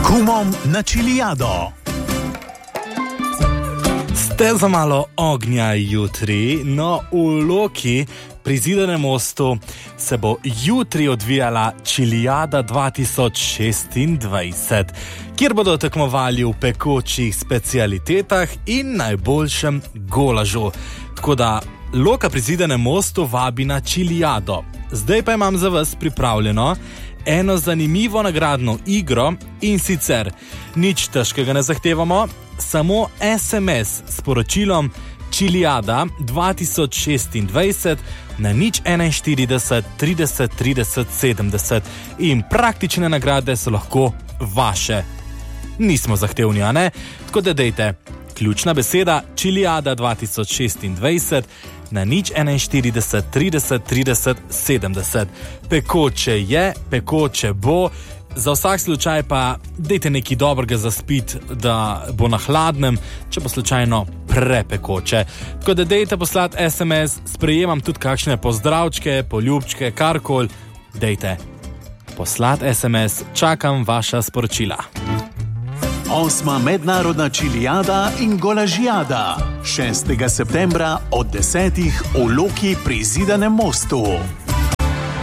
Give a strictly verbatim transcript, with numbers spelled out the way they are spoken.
Kumom na Čilijado. Ste za malo ognja jutri, no v Loki pri Zidanem mostu se bo jutri odvijala Čilijada dva tisoč šestindvajset, kjer bodo tekmovali v pekočih specialitetah in najboljšem golažu. Tako da Loka pri Zidanem mostu vabi na Čilijado. Zdaj pa imam za vas pripravljeno eno zanimivo nagradno igro in sicer nič težkega ne zahtevamo, samo es em es s poročilom Čilijada dva tisoč šestindvajset na nič enainštirideset trideset trideset sedemdeset in praktične nagrade so lahko vaše. Nismo zahtevni, a ne? Tako da dejte, ključna beseda Čilijada dva tisoč šestindvajset na nič enainštirideset trideset trideset sedemdeset. Pekoče je, pekoče bo, za vsak slučaj pa dejte nekaj dobrega za spit, da bo na hladnem, če bo slučajno prepekoče. Tako da dejte poslati es em es, sprejemam tudi kakšne pozdravčke, poljubčke, karkoli, dejte poslati es em es, čakam vaša sporočila. Osma mednarodna Čilijada in golažijada. šestega septembra od desetih v Loki pri Zidanem mostu.